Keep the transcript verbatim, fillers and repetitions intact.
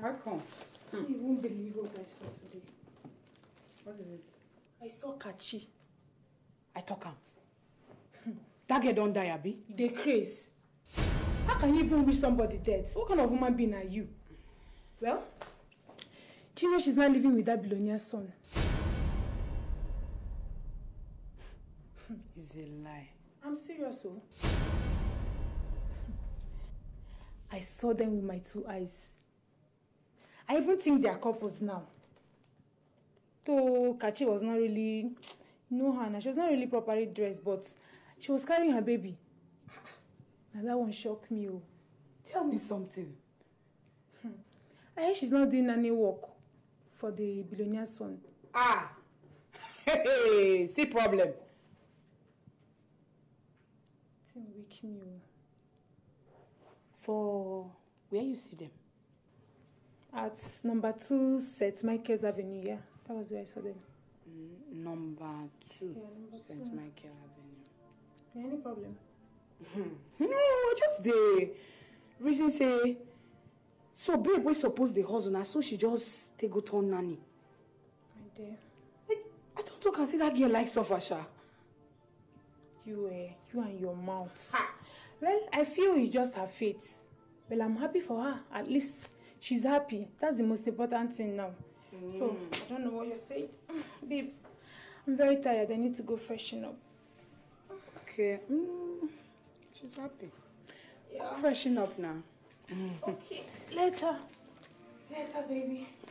How come? Hmm. You won't believe what I saw today. What is it? I saw Kachi. I talk him. Hmm. That girl don't die, Abi. They craze. How can you even wish somebody dead? What kind of woman being are you? Well, do you know she's not living with that billionaire son? It's a lie. I'm serious, oh. I saw them with my two eyes. I even think they are couples now. Though Kachi was not really, no Hannah, she was not really properly dressed, but she was carrying her baby. Now that one shocked me. Oh. Tell me something. Hmm. I heard she's not doing any work for the billionaire son. Ah! Hey, see problem. It's weak me. Oh. For where you see them? At number two Saint Michael's Avenue, yeah. That was where I saw them. Mm, number two, yeah, number Saint two. Michael Avenue. Any problem? No, just the reason say, so babe, we suppose the husband, so she just take go turn nanny. My dear. Like, I don't talk and see that girl like suffer, Sha. You, uh, you and your mouth. Ha. Well, I feel it's just her fate. Well, I'm happy for her. At least she's happy. That's the most important thing now. Mm. So, I don't know what you're saying. Babe, I'm very tired. I need to go freshen up. Okay. Mm, she's happy. Yeah. Go freshen up now. Okay. Later. Later, baby.